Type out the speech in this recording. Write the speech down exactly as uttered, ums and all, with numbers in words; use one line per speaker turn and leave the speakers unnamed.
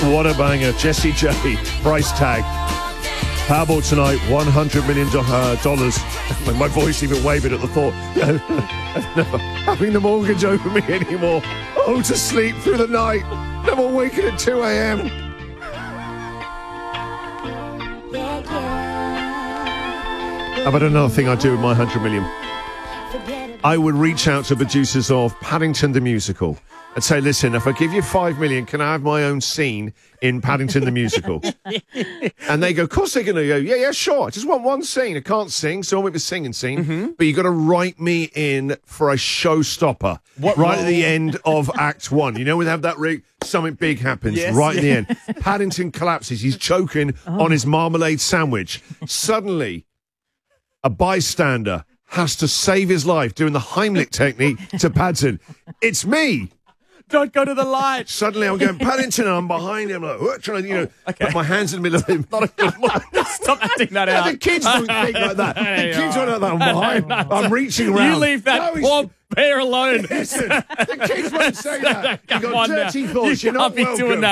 What a banger. Jessie J, price tag. Powerball tonight, one hundred million dollars. My voice even wavered at the thought. Never having the mortgage over me anymore. Oh, to sleep through the night. No more waking at two a.m. How about another thing I do with my one hundred million? I would reach out to producers of Paddington the Musical and say, listen, if I give you five million, can I have my own scene in Paddington the Musical? And they go, of course they're going to go, yeah, yeah, sure. I just want one scene. I can't sing, so I want a singing scene. Mm-hmm. But you got to write me in for a showstopper what right role? At the end of Act One. You know, we have that rig, something big happens yes, right yeah. at the end. Paddington collapses. He's choking oh. on his marmalade sandwich. Suddenly, a bystander has to save his life doing the Heimlich technique to Paddington. It's me.
Don't go to the light.
Suddenly I'm going, Paddington, and I'm behind him, like, what, trying to, you know,
oh, okay.
put my hands in the middle of him.
Not a good look. Stop acting that out.
The kids don't think like that. The kids don't know that I'm behind. I'm reaching around.
You leave that no, poor bear alone.
Listen, the kids won't say that. You've got dirty
now.
thoughts.
You
You're not
can't be
welcome.
doing that.